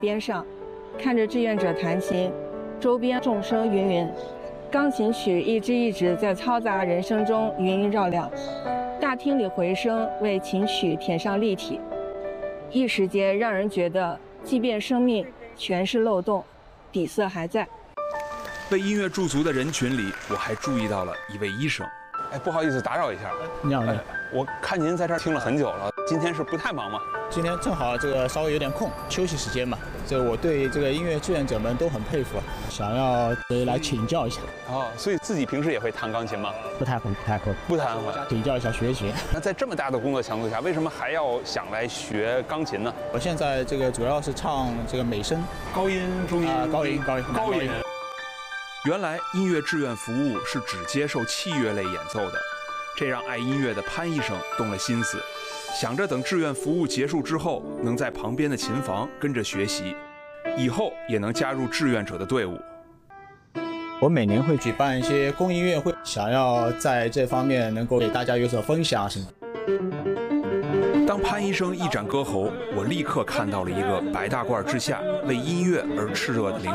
边上，看着志愿者弹琴，周边众声芸芸，钢琴曲一支一支在嘈杂人声中云萦绕梁，大厅里回声为琴曲添上立体，一时间让人觉得，即便生命全是漏洞，底色还在。 被音乐驻足的人群里，我还注意到了一位医生。 哎，不好意思打扰一下。 你好， 我看您在这儿听了很久了，今天是不太忙吗？ 今天正好这个稍微有点空，休息时间嘛。这我对这个音乐志愿者们都很佩服，想要来请教一下。 哦，所以自己平时也会弹钢琴吗？ 不太会， 不弹会， 请教一下学习。 那在这么大的工作强度下，为什么还要想来学钢琴呢？ 我现在这个主要是唱这个美声， 高音、中音、 高音。 原来音乐志愿服务是只接受器乐类演奏的，这让爱音乐的潘医生动了心思，想着等志愿服务结束之后，能在旁边的琴房跟着学习，以后也能加入志愿者的队伍。 我每年会举办一些公益音乐会，想要在这方面能够给大家有所分享什么。 当潘医生一展歌喉，我立刻看到了一个白大褂之下为音乐而炽热的灵魂。